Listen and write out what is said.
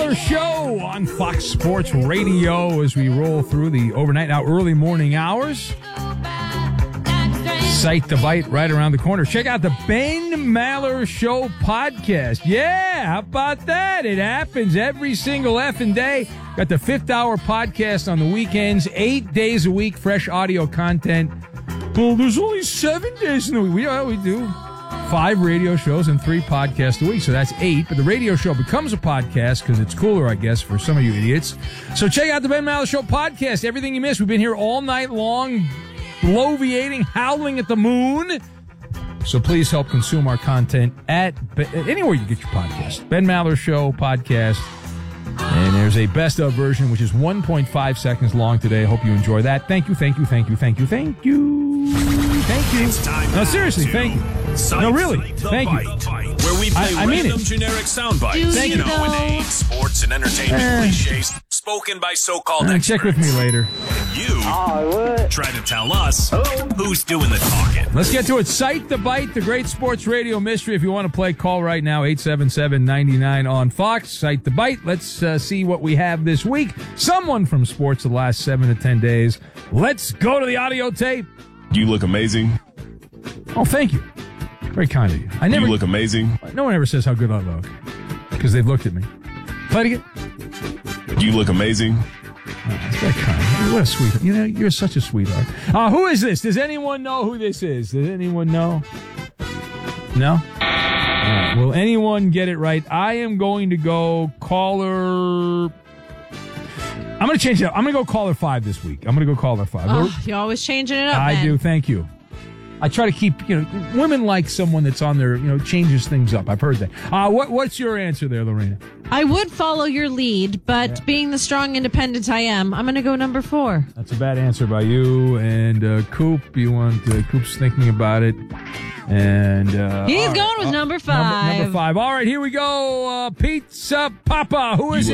Maller Show on Fox Sports Radio as we roll through the overnight, now early morning hours. Sight the Bite right around the corner. Check out the Ben Maller Show podcast. Yeah, how about that? It happens every single effing day. Got the fifth hour podcast on the weekends, 8 days a week, fresh audio content. Well, there's only 7 days in the week. We do 5 radio shows and 3 podcasts a week, so that's 8. But the radio show becomes a podcast because it's cooler, I guess, for some of you idiots. So check out the Ben Maller Show podcast. Everything you missed. We've been here all night long, bloviating, howling at the moon. So please help consume our content at anywhere you get your podcast. Ben Maller Show podcast. And there's a best of version, which is 1.5 seconds long today. Hope you enjoy that. Thank you. Thank you. It's time no, seriously, thank you. No, really, thank you. Where we play random generic sound bites. Thank you. Inane sports and entertainment cliches spoken by so-called experts. Check with me later. You try to tell us who's doing the talking. Let's get to it. Sight the Bite, the great sports radio mystery. If you want to play, call right now, 877-99 on Fox. Sight the Bite. Let's see what we have this week. Someone from sports the last 7 to 10 days. Let's go to the audio tape. You look amazing. Oh, thank you. Very kind of you. You look amazing. No one ever says how good I look because they've looked at me. Play it again. You look amazing. That's very kind. What a sweetheart. You know, you're such a sweetheart. Who is this? Does anyone know who this is? Does anyone know? No? Will anyone get it right? I am going to go caller... I'm going to change it up. I'm going to go caller 5 this week. I'm going to go caller 5. Oh, you're always changing it up, I do. Thank you. I try to keep, women like someone that's on there, changes things up. I've heard that. What's your answer there, Lorena? I would follow your lead, but being the strong independent I am, I'm going to go number 4. That's a bad answer by you. And Coop, Coop's thinking about it. And he's going with number 5. Number 5. All right, here we go. Pizza Papa. Who is it?